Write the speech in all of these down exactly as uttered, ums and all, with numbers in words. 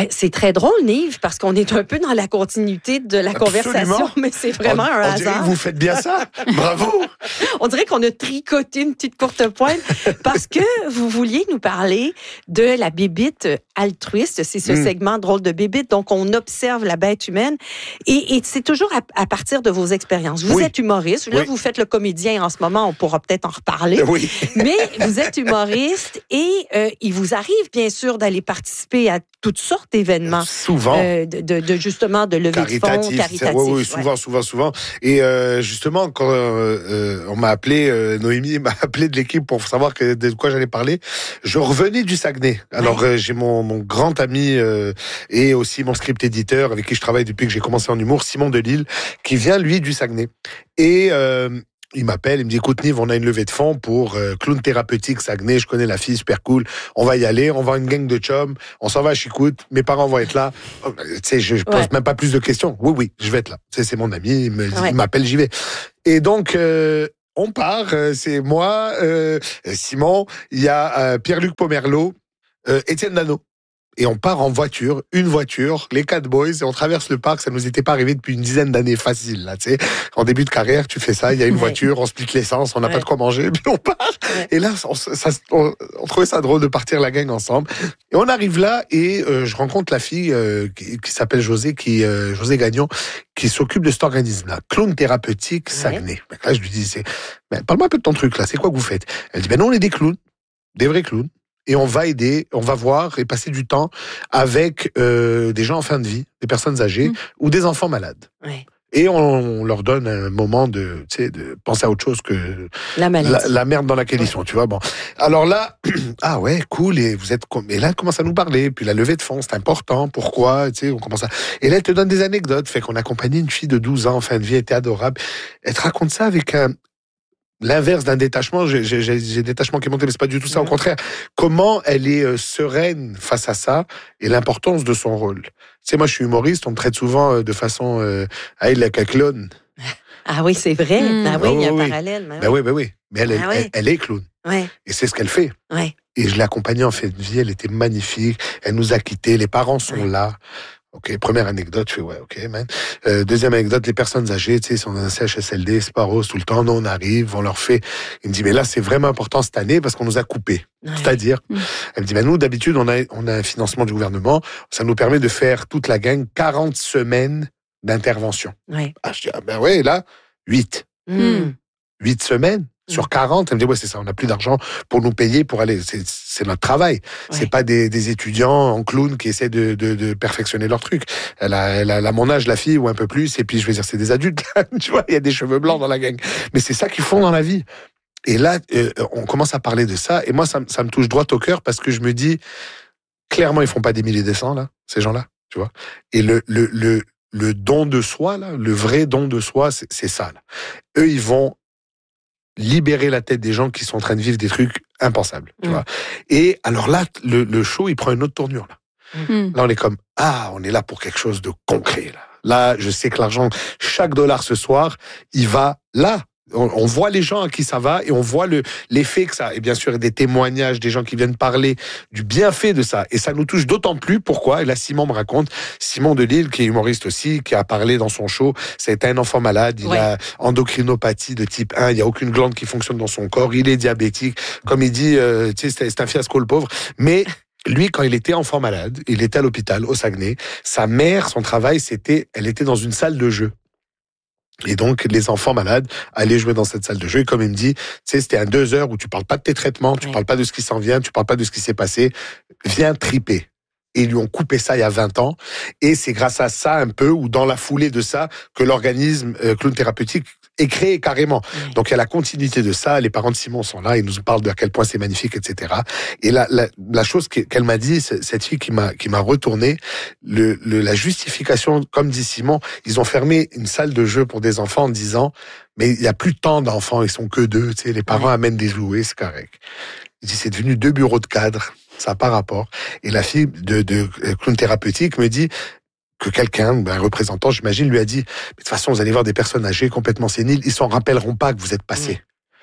Ben, c'est très drôle, Nive, parce qu'on est un peu dans la continuité de la Absolument. conversation, mais c'est vraiment on, un on dirait hasard. que vous faites bien ça. Bravo. On dirait qu'on a tricoté une petite courte pointe parce que vous vouliez nous parler de la bébite altruiste. C'est ce mm. segment drôle de bébite. Donc, on observe la bête humaine et, et c'est toujours à, à partir de vos expériences. Vous oui. êtes humoriste. Là, oui. vous faites le comédien en ce moment. On pourra peut-être en reparler. Oui. Mais vous êtes humoriste et euh, il vous arrive, bien sûr, d'aller participer à toutes sortes d'événements. Souvent. Euh, de, de, de, justement, de levée caritatif, de fonds, caritatif. Oui, oui, souvent, ouais. souvent, souvent. Et euh, justement, quand euh, euh, on m'a appelé, euh, Noémie m'a appelé de l'équipe pour savoir que, de quoi j'allais parler, je revenais du Saguenay. Alors, ouais. euh, j'ai mon, mon grand ami euh, et aussi mon script éditeur avec qui je travaille depuis que j'ai commencé en humour, Simon Delille, qui vient, lui, du Saguenay. Et... Euh, il m'appelle, il me dit, écoute Nive, on a une levée de fonds pour euh, clown thérapeutique Saguenay, je connais la fille, super cool, on va y aller, on va une gang de chums, on s'en va à Chicoute, mes parents vont être là. Oh, tu sais, je, je pose ouais. même pas plus de questions. Oui, oui, je vais être là. Tu sais, c'est mon ami, il, me, ouais. il m'appelle, j'y vais. Et donc, euh, on part, euh, c'est moi, euh, Simon, il y a euh, Pierre-Luc Pomerleau, euh, Étienne Dano. Et on part en voiture, une voiture, les quatre boys, et on traverse le parc. Ça nous était pas arrivé depuis une dizaine d'années facile, là, tu sais. En début de carrière, tu fais ça, il y a une ouais. voiture, on split l'essence, on n'a ouais. pas de quoi manger, puis on part. Ouais. Et là, on, ça, on, on trouvait ça drôle de partir la gang ensemble. Et on arrive là, et euh, je rencontre la fille euh, qui, qui s'appelle José, qui euh, José Gagnon, qui s'occupe de cet organisme-là, clown thérapeutique Saguenay. Ouais. Là, je lui dis, c'est, ben, parle-moi un peu de ton truc, là, c'est quoi que vous faites? Elle dit, ben non, on est des clowns, des vrais clowns. Et on va aider, on va voir et passer du temps avec euh, des gens en fin de vie, des personnes âgées mmh. ou des enfants malades. Ouais. Et on, on leur donne un moment de, tu sais, de penser à autre chose que la, la, la merde dans laquelle ouais. ils sont, tu vois. Bon, alors là, ah ouais, cool. Et vous êtes, et là, elle commence à nous parler. Puis la levée de fonds, c'est important. Pourquoi, tu sais, on commence à. Et là, elle te donne des anecdotes. Fait qu'on accompagnait une fille de douze ans en fin de vie, elle était adorable. Elle te raconte ça avec un. L'inverse d'un détachement, j'ai, j'ai, j'ai détachement qui est monté, mais c'est pas du tout ça, mmh. au contraire. Comment elle est euh, sereine face à ça et l'importance de son rôle. Tu sais, moi, je suis humoriste, on me traite souvent euh, de façon euh, à il a qu'un clown. Ah oui, c'est vrai. Mmh. Ah oui, il y a un oui. parallèle. Ben oui, oui, ben oui. Mais elle, ah elle, oui. elle, elle est clown. Ouais. Et c'est ce qu'elle fait. Ouais. Et je l'ai accompagnée en fin de vie, elle était magnifique, elle nous a quittés, les parents sont ouais. là. Ok, première anecdote, je fais ouais, ok, man. Euh, deuxième anecdote, les personnes âgées, tu sais, sont dans un C H S L D, c'est pas rose tout le temps, nous on arrive, on leur fait, il me dit, mais là c'est vraiment important cette année parce qu'on nous a coupés. Ouais. C'est-à-dire, mmh. elle me dit, mais nous d'habitude on a, on a un financement du gouvernement, ça nous permet de faire toute la gang quarante semaines d'intervention. Ouais. Ah, je dis, ah ben ouais, là, huit. Mmh. huit semaines. Sur quarante, elle me dit, ouais, c'est ça, on n'a plus d'argent pour nous payer, pour aller, c'est, c'est notre travail. Ouais. C'est pas des, des étudiants en clown qui essaient de, de, de perfectionner leur truc. Elle a, elle a, elle a mon âge, la fille, ou un peu plus, et puis je vais dire, c'est des adultes, tu vois, il y a des cheveux blancs dans la gang. Mais c'est ça qu'ils font dans la vie. Et là, euh, on commence à parler de ça, et moi, ça, ça me touche droit au cœur, parce que je me dis, clairement, ils font pas des milliers des cents, là, ces gens-là, tu vois. Et le, le, le, le don de soi, là, le vrai don de soi, c'est, c'est ça, là. Eux, ils vont libérer la tête des gens qui sont en train de vivre des trucs impensables, tu mmh. vois. Et alors là, le, le show, il prend une autre tournure, là. Mmh. Là, on est comme, ah, on est là pour quelque chose de concret, là. Là, je sais que l'argent, chaque dollar ce soir, il va là. On, on voit les gens à qui ça va et on voit le, l'effet que ça a. Et bien sûr, des témoignages, des gens qui viennent parler du bienfait de ça. Et ça nous touche d'autant plus. Pourquoi? Et là, Simon me raconte, Simon Delille, qui est humoriste aussi, qui a parlé dans son show, c'est un enfant malade, il ouais. a endocrinopathie de type un, il n'y a aucune glande qui fonctionne dans son corps, il est diabétique. Comme il dit, euh, tu sais, c'est, c'est un fiasco le pauvre. Mais lui, quand il était enfant malade, il était à l'hôpital, au Saguenay. Sa mère, son travail, c'était, elle était dans une salle de jeu. Et donc, les enfants malades allaient jouer dans cette salle de jeu. Et comme il me dit, tu sais, c'était un deux heures où tu parles pas de tes traitements, tu oui. parles pas de ce qui s'en vient, tu parles pas de ce qui s'est passé. Viens triper. Et ils lui ont coupé ça il y a vingt ans. Et c'est grâce à ça un peu, ou dans la foulée de ça, que l'organisme euh, clown thérapeutique est créé carrément. Oui. Donc il y a la continuité de ça. Les parents de Simon sont là, ils nous parlent de à quel point c'est magnifique, et cetera. Et la, la, la chose qu'elle m'a dit, cette fille qui m'a qui m'a retourné, le, le, la justification, comme dit Simon, ils ont fermé une salle de jeu pour des enfants en disant, mais il y a plus tant d'enfants, ils sont que deux. Tu sais, les parents oui. amènent des jouets, c'est correct. Il dit, c'est devenu deux bureaux de cadre. Ça n'a pas rapport. Et la fille de, de clown thérapeutique me dit que quelqu'un, un représentant, j'imagine, lui a dit, mais de toute façon, vous allez voir des personnes âgées complètement séniles, ils s'en rappelleront pas que vous êtes passé. Mmh.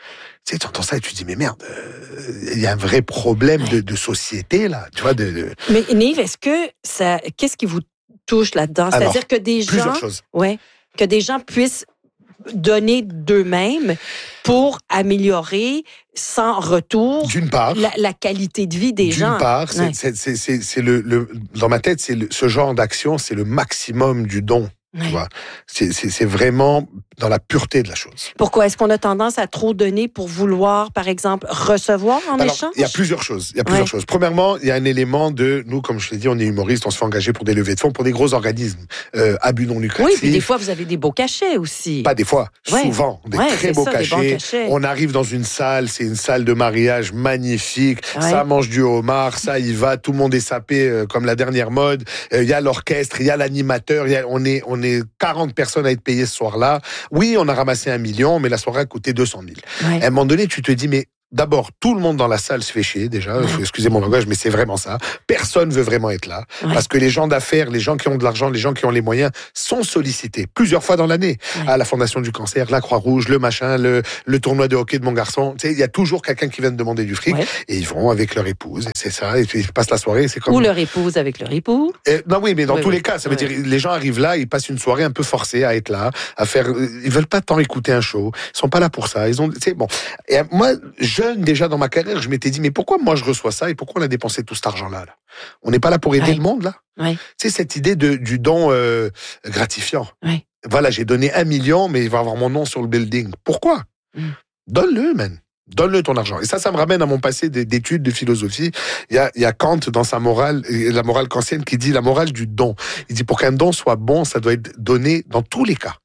Tu sais, tu entends ça et tu te dis, mais merde, il euh, y a un vrai problème de, de société, là. Tu vois, de, de... Mais Nive, est-ce que ça, qu'est-ce qui vous touche là-dedans? Alors, c'est-à-dire que des gens... Plusieurs choses. Ouais, que des gens puissent donner d'eux-mêmes pour améliorer sans retour D'une part, la, la qualité de vie des d'une gens. D'une part, c'est, ouais. c'est, c'est, c'est, c'est le, le, dans ma tête, c'est le, ce genre d'action, c'est le maximum du don. Ouais. Tu vois, c'est, c'est, c'est vraiment dans la pureté de la chose. Pourquoi? Est-ce qu'on a tendance à trop donner pour vouloir, par exemple, recevoir en Alors, échange? Il y a plusieurs choses. Il y a plusieurs ouais. choses. Premièrement, il y a un élément de, nous, comme je l'ai dit, on est humoristes, on se fait engager pour des levées de fonds, pour des gros organismes, euh, à but non lucratif. Oui, puis des fois, vous avez des beaux cachets aussi. Pas des fois, ouais. souvent, des ouais, très beaux, ça, cachets. Des cachets. On arrive dans une salle, c'est une salle de mariage magnifique. Ouais. Ça mange du homard, ça y va, tout le monde est sapé euh, comme la dernière mode. Il euh, y a l'orchestre, il y a l'animateur, y a, on est, on est quarante personnes à être payées ce soir-là. Oui, on a ramassé un million, mais la soirée a coûté deux cent mille. Ouais. À un moment donné, tu te dis, mais d'abord, tout le monde dans la salle se fait chier, déjà. Ouais. Excusez mon langage, mais c'est vraiment ça. Personne veut vraiment être là. Ouais. Parce que les gens d'affaires, les gens qui ont de l'argent, les gens qui ont les moyens, sont sollicités plusieurs fois dans l'année. Ouais. À la Fondation du Cancer, la Croix-Rouge, le machin, le, le tournoi de hockey de mon garçon. Tu sais, il y a toujours quelqu'un qui vient de demander du fric. Ouais. Et ils vont avec leur épouse. Et c'est ça. Et puis, ils passent la soirée. C'est comme... Ou leur épouse avec leur époux. Et, non, oui, mais dans oui, tous oui. les cas, ça veut ouais. dire, les gens arrivent là, ils passent une soirée un peu forcée à être là, à faire, ils veulent pas tant écouter un show. Ils sont pas là pour ça. Ils ont, tu sais, bon. Et moi, jeune, déjà, dans ma je m'étais dit, mais pourquoi moi je reçois ça et pourquoi on a dépensé tout cet argent-là là? On n'est pas là pour aider ouais. le monde, là? Ouais. Tu sais, cette idée de, du don euh, gratifiant. Ouais. Voilà, j'ai donné un million, mais il va avoir mon nom sur le building. Pourquoi? Mm. Donne-le, man. Donne-le ton argent. Et ça, ça me ramène à mon passé d'études de philosophie. Il y a, il y a Kant dans sa morale, la morale kantienne, qui dit la morale du don. Il dit, pour qu'un don soit bon, ça doit être donné dans tous les cas.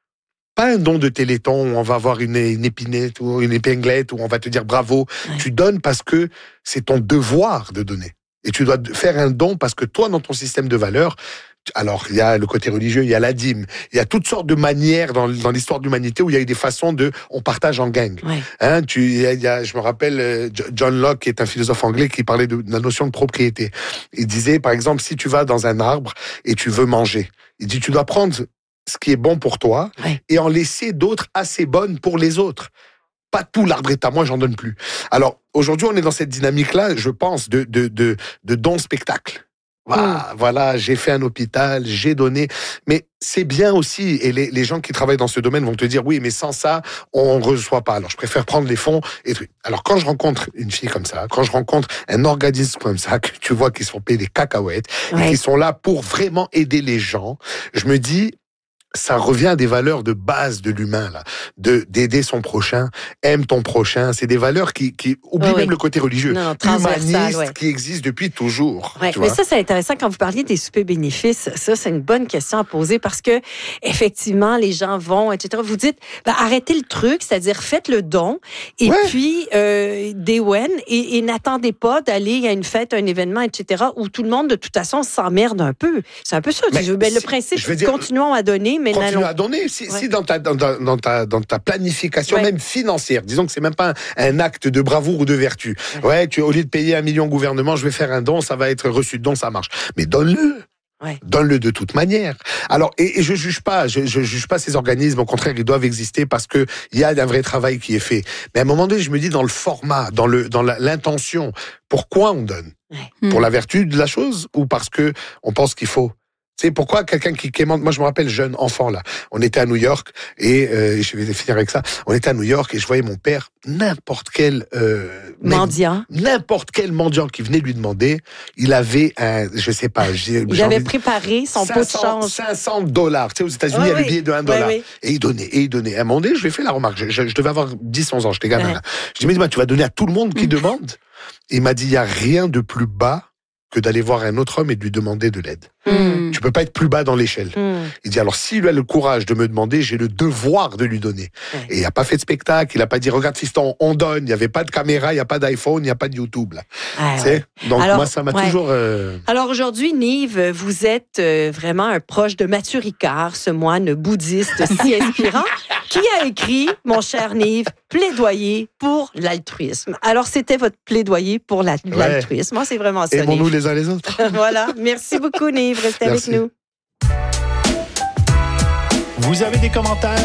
Pas un don de Téléthon où on va avoir une, une épinette ou une épinglette où on va te dire bravo. Ouais. Tu donnes parce que c'est ton devoir de donner. Et tu dois faire un don parce que toi, dans ton système de valeurs, alors il y a le côté religieux, il y a la dîme, il y a toutes sortes de manières dans, dans l'histoire de l'humanité où il y a eu des façons de, on partage en gang. Ouais. Hein, tu, il y a, il y a, je me rappelle John Locke, qui est un philosophe anglais, qui parlait de, de la notion de propriété. Il disait, par exemple, si tu vas dans un arbre et tu veux manger, il dit, tu dois prendre ce qui est bon pour toi, ouais. et en laisser d'autres assez bonnes pour les autres. Pas tout l'arbre est à moi, j'en donne plus. Alors, aujourd'hui, on est dans cette dynamique-là, je pense, de, de, de, de don spectacle. Voilà, mmh. voilà, j'ai fait un hôpital, j'ai donné. Mais c'est bien aussi, et les, les gens qui travaillent dans ce domaine vont te dire, oui, mais sans ça, on ne reçoit pas. Alors, je préfère prendre les fonds et tout. Alors, quand je rencontre une fille comme ça, quand je rencontre un organisme comme ça, que tu vois qu'ils se font payer des cacahuètes, ouais. et qui sont là pour vraiment aider les gens, je me dis, ça revient à des valeurs de base de l'humain, là, de d'aider son prochain, aime ton prochain. C'est des valeurs qui, qui oublient oh, même oui. le côté religieux, non, humaniste, ouais. qui existe depuis toujours. Ouais, tu mais vois? ça, c'est intéressant quand vous parliez des soupers bénéfices. Ça, c'est une bonne question à poser parce que effectivement, les gens vont, et cetera. Vous dites, ben, arrêtez le truc, c'est-à-dire faites le don, et ouais. puis euh, des when, et, et n'attendez pas d'aller à une fête, à un événement, et cetera. Où tout le monde de toute façon s'emmerde un peu. C'est un peu ça. Mais, ben, le principe, je veux dire, continuons à donner. Mais continue à donner. Si, ouais. si dans, ta, dans, ta, dans, ta, dans ta planification, ouais. même financière, disons que c'est même pas un, un acte de bravoure ou de vertu. Ouais. ouais, tu au lieu de payer un million au gouvernement, je vais faire un don, ça va être reçu de don, ça marche. Mais donne-le. Ouais. Donne-le de toute manière. Alors, et, et je juge pas, je, je juge pas ces organismes. Au contraire, ils doivent exister parce que il y a un vrai travail qui est fait. Mais à un moment donné, je me dis dans le format, dans le, dans la, l'intention, pourquoi on donne? Ouais. Pour la vertu de la chose ou parce que on pense qu'il faut? C'est pourquoi quelqu'un qui quémande. Moi, je me rappelle jeune enfant là. On était à New York et euh, je vais finir avec ça. On était à New York et je voyais mon père, n'importe quel euh, mendiant, n'importe quel mendiant qui venait lui demander, il avait un, je sais pas, j'ai, il avait préparé son pot de change, cinq cents dollars. Tu sais, aux États-Unis, il y a le billet de un dollar. Oui, oui. Et il donnait, et il donnait. À un moment donné, je lui ai fait la remarque. Je, je, je devais avoir dix, onze ans, j'étais gamin. Ouais. Là. Je lui ai dit, mais tu vas donner à tout le monde qui mmh. demande. Et il m'a dit, il y a rien de plus bas que d'aller voir un autre homme et de lui demander de l'aide. Mmh. Tu peux pas être plus bas dans l'échelle. Mmh. Il dit, alors s'il a le courage de me demander, j'ai le devoir de lui donner. Mmh. Et il a pas fait de spectacle, il a pas dit, regarde fiston, on donne, il y avait pas de caméra, il y a pas d'iPhone, il y a pas de YouTube. Là. Ah, ouais. Donc alors, moi, ça m'a ouais. toujours... Euh... Alors aujourd'hui, Nive, vous êtes euh, vraiment un proche de Mathieu Ricard, ce moine bouddhiste si inspirant, qui a écrit, mon cher Nive, plaidoyer pour l'altruisme. Alors c'était votre plaidoyer pour la, ouais. l'altruisme. Moi, c'est vraiment ça. Aimons-nous les uns les autres. Voilà. Merci beaucoup, Nive. Restez Merci. avec nous. Vous avez des commentaires?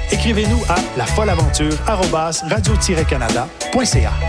Écrivez-nous à lafolleaventure arobase radio tiret canada point c a.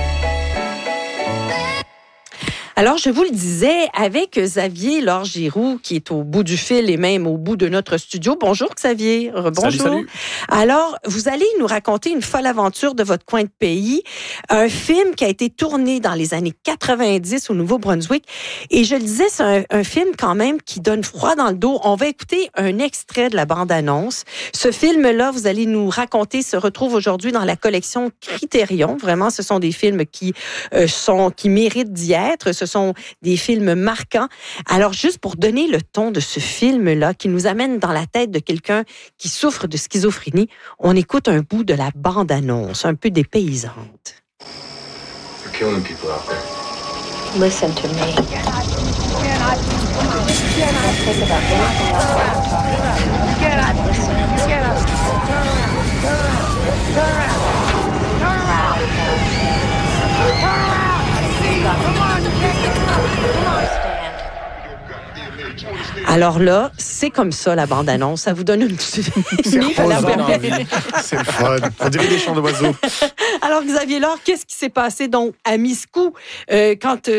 Alors, je vous le disais, avec Xavier Laure-Giroux, qui est au bout du fil et même au bout de notre studio. Bonjour, Xavier. Bonjour. Salut, salut. Alors, vous allez nous raconter une folle aventure de votre coin de pays. Un film qui a été tourné dans les années quatre-vingt-dix au Nouveau-Brunswick. Et je le disais, c'est un, un film quand même qui donne froid dans le dos. On va écouter un extrait de la bande-annonce. Ce film-là, vous allez nous raconter, se retrouve aujourd'hui dans la collection Criterion. Vraiment, ce sont des films qui, euh, sont, qui méritent d'y être. Ce sont des films marquants. Alors, juste pour donner le ton de ce film-là, qui nous amène dans la tête de quelqu'un qui souffre de schizophrénie, on écoute un bout de la bande-annonce, un peu dépaysante. They're killing people out there. Listen to me. Don't think about anything else. Get up. Listen. Get up. Turn around. Turn around. Turn around. Turn around. Turn around. Come on, come on, stand. Alors là, c'est comme ça, la bande-annonce. Ça vous donne une petite idée de la bande-annonce. C'est le fun. On dirait des chants d'oiseaux. Alors, Xavier Laure, qu'est-ce qui s'est passé donc à Miscou euh, quand...